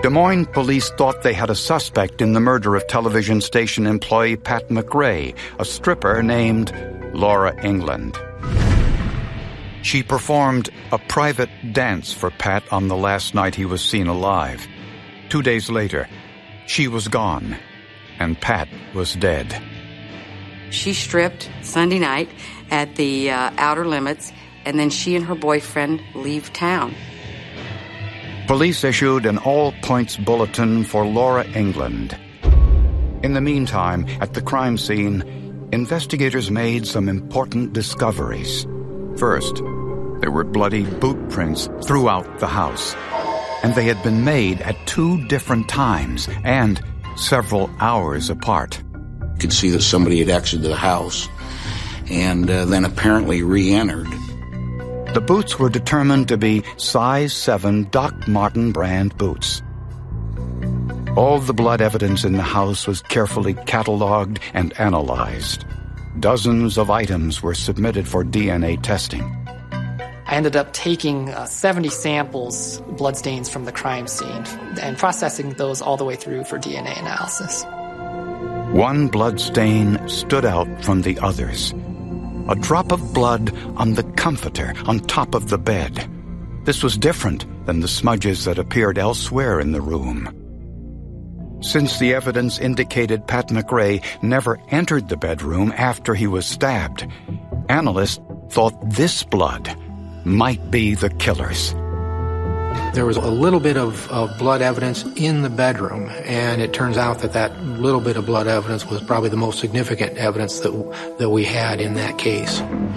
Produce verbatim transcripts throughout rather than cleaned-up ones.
Des Moines police thought they had a suspect in the murder of television station employee Pat McRae, a stripper named Laura England. She performed a private dance for Pat on the last night he was seen alive. Two days later, she was gone, and Pat was dead. She stripped Sunday night at the uh, Outer Limits, and then she and her boyfriend leave town. Police issued an all-points bulletin for Laura England. In the meantime, at the crime scene, investigators made some important discoveries. First, there were bloody boot prints throughout the house, and they had been made at two different times and several hours apart. You could see that somebody had exited the house and uh, then apparently re-entered. The boots were determined to be size seven Doc Marten brand boots. All the blood evidence in the house was carefully cataloged and analyzed. Dozens of items were submitted for D N A testing. I ended up taking uh, seventy samples, bloodstains from the crime scene, and processing those all the way through for D N A analysis. One blood stain stood out from the others. A drop of blood on the comforter on top of the bed. This was different than the smudges that appeared elsewhere in the room. Since the evidence indicated Pat McRae never entered the bedroom after he was stabbed, analysts thought this blood might be the killer's. There was a little bit of, of blood evidence in the bedroom, and it turns out that that little bit of blood evidence was probably the most significant evidence that, that we had in that case.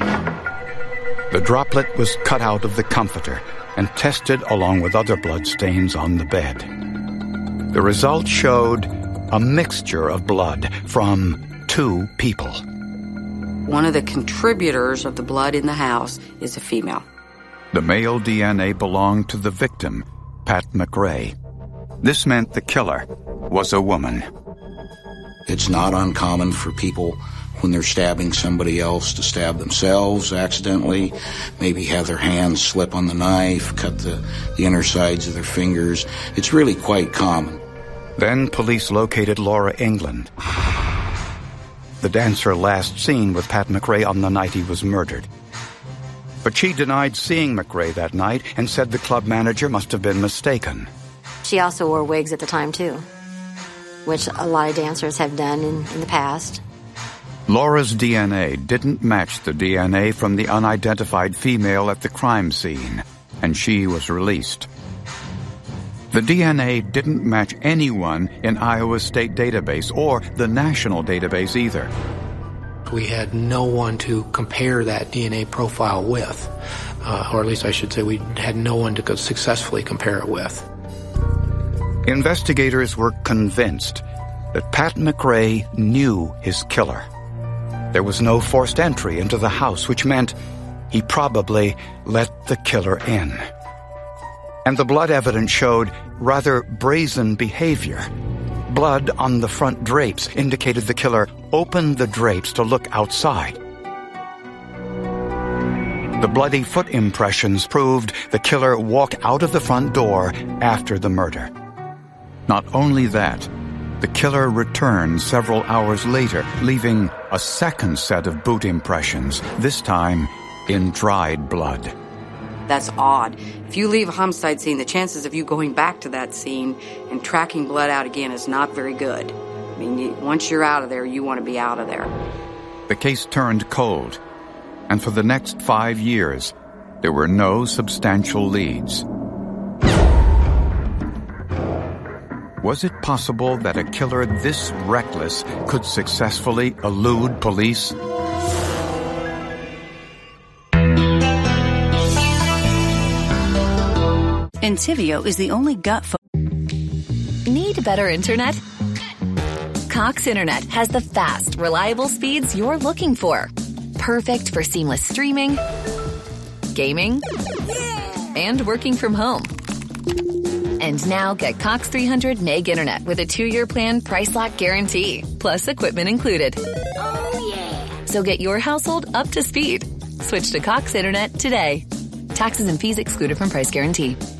The droplet was cut out of the comforter and tested along with other blood stains on the bed. The results showed a mixture of blood from two people. One of the contributors of the blood in the house is a female. The male D N A belonged to the victim, Pat McRae. This meant the killer was a woman. It's not uncommon for people, when they're stabbing somebody else, to stab themselves accidentally, maybe have their hands slip on the knife, cut the, the inner sides of their fingers. It's really quite common. Then police located Laura England, the dancer last seen with Pat McRae on the night he was murdered. But she denied seeing McRae that night and said the club manager must have been mistaken. She also wore wigs at the time, too, which a lot of dancers have done in, in the past. Laura's D N A didn't match the D N A from the unidentified female at the crime scene, and she was released. The D N A didn't match anyone in Iowa State database or the national database either. We had no one to compare that D N A profile with, uh, or at least I should say we had no one to successfully compare it with. Investigators were convinced that Pat McRae knew his killer. There was no forced entry into the house, which meant he probably let the killer in. And the blood evidence showed rather brazen behavior. Blood on the front drapes indicated the killer opened the drapes to look outside. The bloody foot impressions proved the killer walked out of the front door after the murder. Not only that, the killer returned several hours later, leaving a second set of boot impressions, this time in dried blood. That's odd. If you leave a homicide scene, the chances of you going back to that scene and tracking blood out again is not very good. I mean, you, once you're out of there, you want to be out of there. The case turned cold, and for the next five years, there were no substantial leads. Was it possible that a killer this reckless could successfully elude police? Entyvio is the only gut fo- Need better internet? Cox Internet has the fast, reliable speeds you're looking for. Perfect for seamless streaming, gaming, and working from home. And now get Cox three hundred meg internet with a two-year plan price lock guarantee, plus equipment included. Oh, yeah. So get your household up to speed. Switch to Cox Internet today. Taxes and fees excluded from price guarantee.